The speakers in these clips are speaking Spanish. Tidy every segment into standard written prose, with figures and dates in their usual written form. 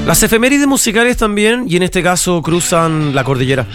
Las efemérides musicales también, y en este caso cruzan la cordillera.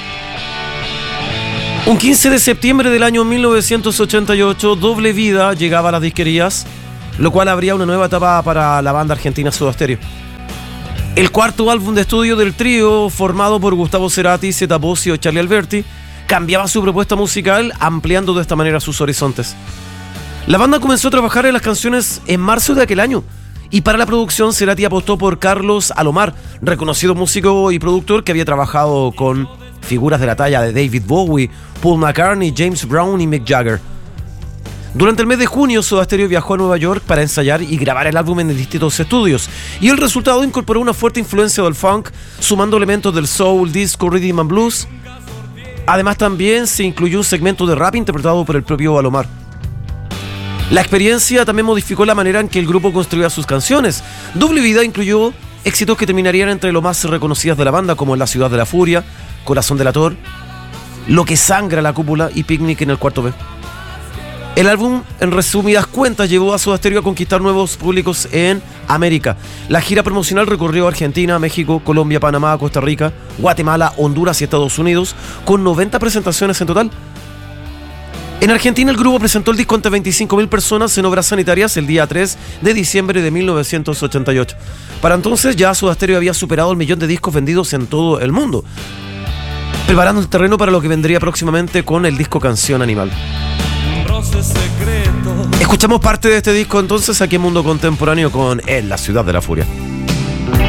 Un 15 de septiembre del año 1988, Doble Vida llegaba a las disquerías, lo cual abría una nueva etapa para la banda argentina Soda Stereo. El cuarto álbum de estudio del trío, formado por Gustavo Cerati, Zeta Bosio y Charlie Alberti, cambiaba su propuesta musical, ampliando de esta manera sus horizontes. La banda comenzó a trabajar en las canciones en marzo de aquel año, y para la producción Cerati apostó por Carlos Alomar, reconocido músico y productor que había trabajado con figuras de la talla de David Bowie, Paul McCartney, James Brown y Mick Jagger. Durante el mes de junio, Soda Stereo viajó a Nueva York para ensayar y grabar el álbum en distintos estudios, y el resultado incorporó una fuerte influencia del funk, sumando elementos del soul, disco, rhythm and blues. Además, también se incluyó un segmento de rap interpretado por el propio Alomar. La experiencia también modificó la manera en que el grupo construía sus canciones. Doble Vida incluyó éxitos que terminarían entre los más reconocidas de la banda, como La Ciudad de la Furia, Corazón delator, Lo que sangra la cúpula y Picnic en el cuarto B. El álbum, en resumidas cuentas, llevó a Soda Stereo a conquistar nuevos públicos en América. La gira promocional recorrió Argentina, México, Colombia, Panamá, Costa Rica, Guatemala, Honduras y Estados Unidos, con 90 presentaciones en total. En Argentina, el grupo presentó el disco ante 25.000 personas en obras sanitarias el día 3 de diciembre de 1988. Para entonces, ya Soda Stereo había superado el 1.000.000 de discos vendidos en todo el mundo, preparando el terreno para lo que vendría próximamente con el disco Canción Animal. Escuchamos parte de este disco entonces aquí en Mundo Contemporáneo con En la Ciudad de la Furia.